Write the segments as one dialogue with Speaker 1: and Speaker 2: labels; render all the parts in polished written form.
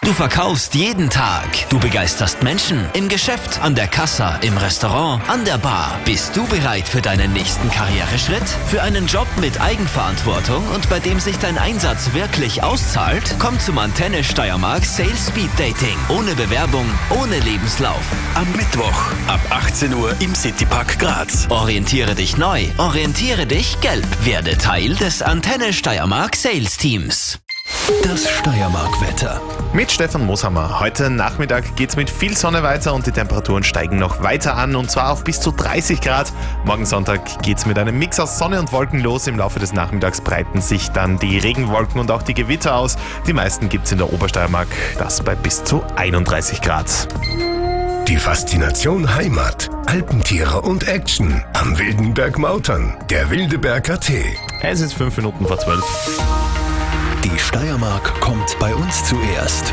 Speaker 1: Du verkaufst jeden Tag. Du begeisterst Menschen im Geschäft, an der Kassa, im Restaurant, an der Bar. Bist du bereit für deinen nächsten Karriereschritt? Für einen Job mit Eigenverantwortung und bei dem sich dein Einsatz wirklich auszahlt? Komm zum Antenne Steiermark Sales Speed Dating. Ohne Bewerbung, ohne Lebenslauf.
Speaker 2: Am Mittwoch ab 18 Uhr im Citypark Graz.
Speaker 1: Orientiere dich neu, orientiere dich gelb. Werde Teil des Antenne Steiermark Sales Teams.
Speaker 2: Das Steiermark-Wetter.
Speaker 3: Mit Stefan Moshammer. Heute Nachmittag geht's mit viel Sonne weiter und die Temperaturen steigen noch weiter an, und zwar auf bis zu 30 Grad. Morgen Sonntag geht's mit einem Mix aus Sonne und Wolken los. Im Laufe des Nachmittags breiten sich dann die Regenwolken und auch die Gewitter aus. Die meisten gibt's in der Obersteiermark, das bei bis zu 31 Grad.
Speaker 4: Die Faszination Heimat, Alpentiere und Action am Wildenberg Mautern. Der Wildeberg.at.
Speaker 3: Es ist 5 Minuten vor 12.
Speaker 2: Die Steiermark kommt bei uns zuerst.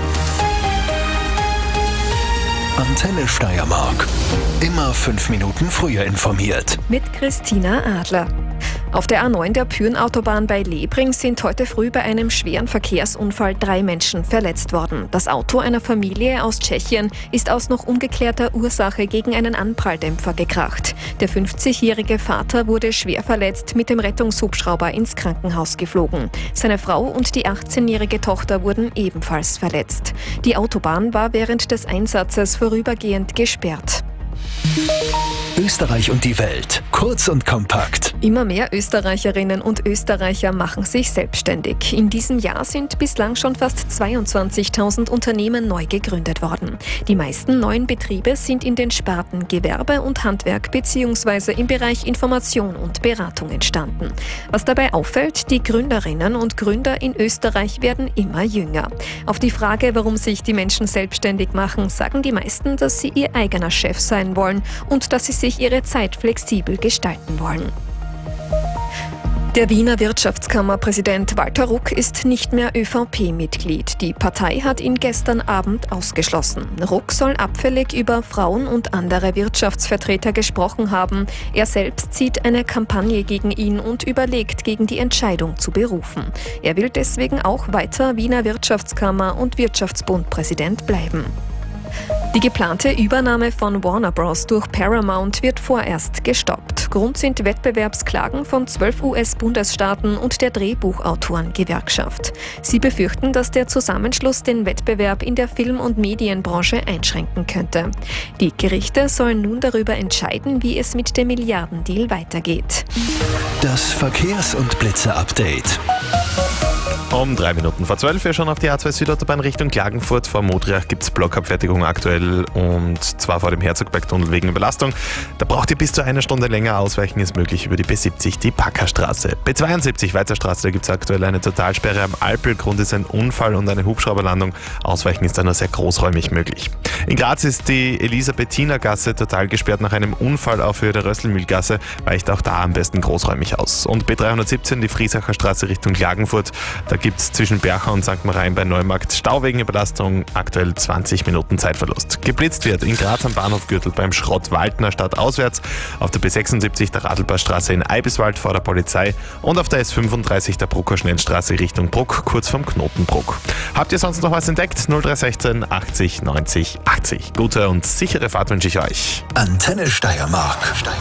Speaker 2: Antenne Steiermark. Immer 5 Minuten früher informiert.
Speaker 5: Mit Christina Adler. Auf der A9 der Pyhrn-Autobahn bei Lebring sind heute früh bei einem schweren Verkehrsunfall 3 Menschen verletzt worden. Das Auto einer Familie aus Tschechien ist aus noch ungeklärter Ursache gegen einen Anpralldämpfer gekracht. Der 50-jährige Vater wurde schwer verletzt mit dem Rettungshubschrauber ins Krankenhaus geflogen. Seine Frau und die 18-jährige Tochter wurden ebenfalls verletzt. Die Autobahn war während des Einsatzes vorübergehend gesperrt.
Speaker 2: Österreich und die Welt. Kurz und kompakt.
Speaker 5: Immer mehr Österreicherinnen und Österreicher machen sich selbstständig. In diesem Jahr sind bislang schon fast 22.000 Unternehmen neu gegründet worden. Die meisten neuen Betriebe sind in den Sparten Gewerbe und Handwerk bzw. im Bereich Information und Beratung entstanden. Was dabei auffällt, die Gründerinnen und Gründer in Österreich werden immer jünger. Auf die Frage, warum sich die Menschen selbstständig machen, sagen die meisten, dass sie ihr eigener Chef sein wollen und dass sie sich ihre Zeit flexibel gestalten wollen. Der Wiener Wirtschaftskammerpräsident Walter Ruck ist nicht mehr ÖVP-Mitglied. Die Partei hat ihn gestern Abend ausgeschlossen. Ruck soll abfällig über Frauen und andere Wirtschaftsvertreter gesprochen haben. Er selbst zieht eine Kampagne gegen ihn und überlegt, gegen die Entscheidung zu berufen. Er will deswegen auch weiter Wiener Wirtschaftskammer- und Wirtschaftsbund-Präsident bleiben. Die geplante Übernahme von Warner Bros. Durch Paramount wird vorerst gestoppt. Grund sind Wettbewerbsklagen von 12 US-Bundesstaaten und der Drehbuchautorengewerkschaft. Sie befürchten, dass der Zusammenschluss den Wettbewerb in der Film- und Medienbranche einschränken könnte. Die Gerichte sollen nun darüber entscheiden, wie es mit dem Milliardendeal weitergeht.
Speaker 2: Das Verkehrs- und Blitzer-Update.
Speaker 3: Um 3 Minuten vor 12 Uhr schon auf die A2 Südautobahn Richtung Klagenfurt. Vor Modriach gibt es Blockabfertigung aktuell, und zwar vor dem Herzogbergtunnel wegen Überlastung. Da braucht ihr bis zu 1 Stunde länger. Ausweichen ist möglich über die B70, die Packerstraße. B72 Weizerstraße, da gibt es aktuell eine Totalsperre am Alpel. Grund ist ein Unfall und eine Hubschrauberlandung. Ausweichen ist da nur sehr großräumig möglich. In Graz ist die Elisabethiner-Gasse total gesperrt nach einem Unfall auf Höhe der Rösselmühlgasse. Weicht auch da am besten großräumig aus. Und B317, die Friesacher Straße Richtung Klagenfurt. Da gibt es zwischen Bercha und St. Marien bei Neumarkt Stau wegen Überlastung, aktuell 20 Minuten Zeitverlust. Geblitzt wird in Graz am Bahnhofgürtel beim Schrott Waldner Stadt auswärts, auf der B76 der Radlpassstraße in Eibiswald vor der Polizei und auf der S35 der Brucker Schnellstraße Richtung Bruck, kurz vorm Knoten Bruck. Habt ihr sonst noch was entdeckt? 0316 80 90 80. Gute und sichere Fahrt wünsche ich euch.
Speaker 2: Antenne Steiermark.